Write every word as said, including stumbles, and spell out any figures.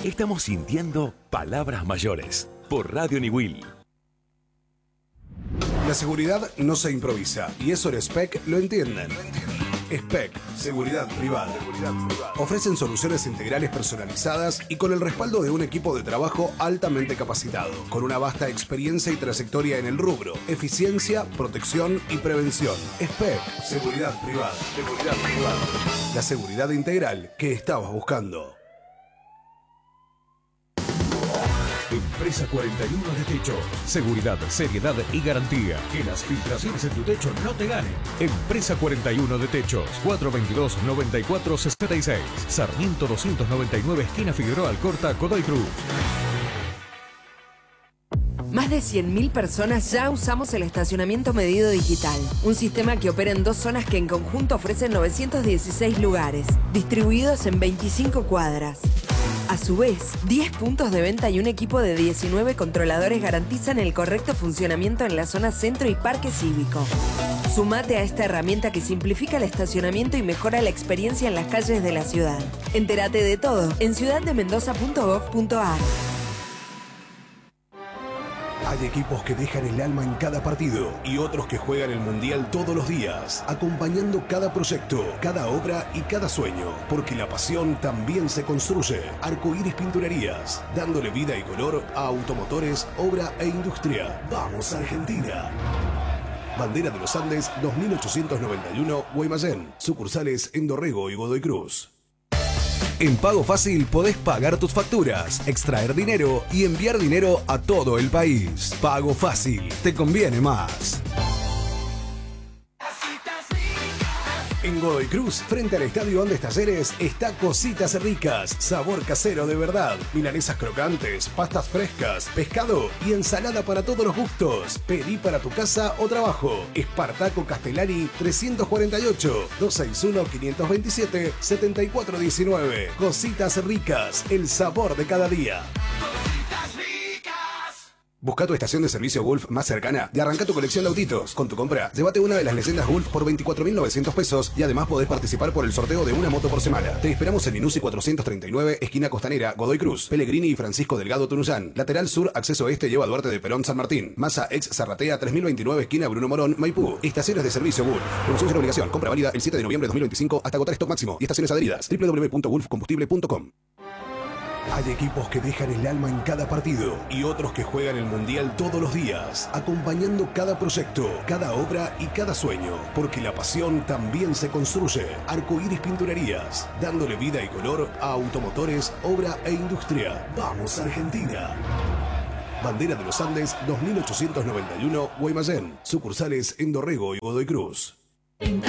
Estamos sintiendo palabras mayores por Radio Niwil. La seguridad no se improvisa y eso el S P E C lo entienden. S P E C, Seguridad Privada. Ofrecen soluciones integrales personalizadas y con el respaldo de un equipo de trabajo altamente capacitado, con una vasta experiencia y trayectoria en el rubro, eficiencia, protección y prevención. S P E C, Seguridad Privada. Seguridad Privada. La seguridad integral que estabas buscando. Empresa cuarenta y uno de Techos. Seguridad, seriedad y garantía. Que las filtraciones en tu techo no te ganen. Empresa cuarenta y uno de Techos. cuatro veintidós, noventa y cuatro, sesenta y seis. Sarmiento doscientos noventa y nueve, esquina Figueroa Alcorta, Godoy Cruz. Más de cien mil personas ya usamos el estacionamiento medido digital, un sistema que opera en dos zonas que en conjunto ofrecen novecientos dieciséis lugares, distribuidos en veinticinco cuadras. A su vez, diez puntos de venta y un equipo de diecinueve controladores garantizan el correcto funcionamiento en la zona centro y parque cívico. Sumate a esta herramienta que simplifica el estacionamiento y mejora la experiencia en las calles de la ciudad. Entérate de todo en ciudad de mendoza punto gov punto ar. Hay equipos que dejan el alma en cada partido y otros que juegan el Mundial todos los días, acompañando cada proyecto, cada obra y cada sueño, porque la pasión también se construye. Arcoíris Pinturerías, dándole vida y color a automotores, obra e industria. ¡Vamos Argentina! Bandera de los Andes dos mil ochocientos noventa y uno, Guaymallén. Sucursales en Dorrego y Godoy Cruz. En Pago Fácil podés pagar tus facturas, extraer dinero y enviar dinero a todo el país. Pago Fácil, te conviene más. En Godoy Cruz, frente al Estadio Andes Talleres, está Cositas Ricas, sabor casero de verdad, milanesas crocantes, pastas frescas, pescado y ensalada para todos los gustos. Pedí para tu casa o trabajo. Espartaco Castellani trescientos cuarenta y ocho, doscientos sesenta y uno, quinientos veintisiete, setenta y cuatro diecinueve. Cositas Ricas, el sabor de cada día. Busca tu estación de servicio Gulf más cercana y arranca tu colección de autitos. Con tu compra, llévate una de las leyendas Gulf por veinticuatro mil novecientos pesos y además podés participar por el sorteo de una moto por semana. Te esperamos en Minuci cuatrocientos treinta y nueve, esquina Costanera, Godoy Cruz, Pellegrini y Francisco Delgado Tunuyán. Lateral sur, acceso este lleva a Duarte de Perón San Martín. Masa ex Zarratea tres mil veintinueve, esquina Bruno Morón, Maipú. Estaciones de servicio Gulf. Promoción sin obligación. Compra válida el siete de noviembre de dos mil veinticinco hasta agotar stock máximo. Y estaciones adheridas. doble u doble u doble u punto gulf combustible punto com. Hay equipos que dejan el alma en cada partido y otros que juegan el Mundial todos los días, acompañando cada proyecto, cada obra y cada sueño, porque la pasión también se construye. Arcoíris Pinturerías, dándole vida y color a automotores, obra e industria. ¡Vamos Argentina! Bandera de los Andes dos mil ochocientos noventa y uno, Guaymallén. Sucursales en Dorrego y Godoy Cruz.